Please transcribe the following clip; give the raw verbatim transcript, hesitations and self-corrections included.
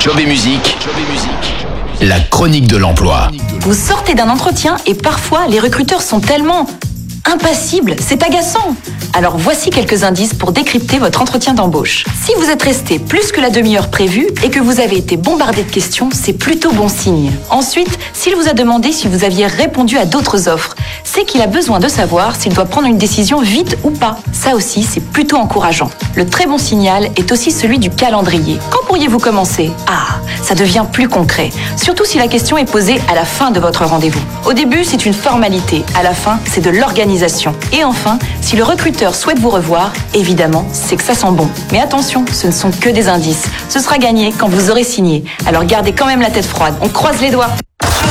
Job et musique, la chronique de l'emploi. Vous sortez d'un entretien et parfois les recruteurs sont tellement impassibles, c'est agaçant. Alors voici quelques indices pour décrypter votre entretien d'embauche. Si vous êtes resté plus que la demi-heure prévue et que vous avez été bombardé de questions, c'est plutôt bon signe. Ensuite, s'il vous a demandé si vous aviez répondu à d'autres offres, c'est qu'il a besoin de savoir s'il doit prendre une décision vite ou pas. Ça aussi, c'est plutôt encourageant. Le très bon signal est aussi celui du calendrier. Quand pourriez-vous commencer ? Ah, ça devient plus concret. Surtout si la question est posée à la fin de votre rendez-vous. Au début, c'est une formalité. À la fin, c'est de l'organisation. Et enfin, si le recruteur souhaite vous revoir, évidemment, c'est que ça sent bon. Mais attention, ce ne sont que des indices. Ce sera gagné quand vous aurez signé. Alors gardez quand même la tête froide. On croise les doigts.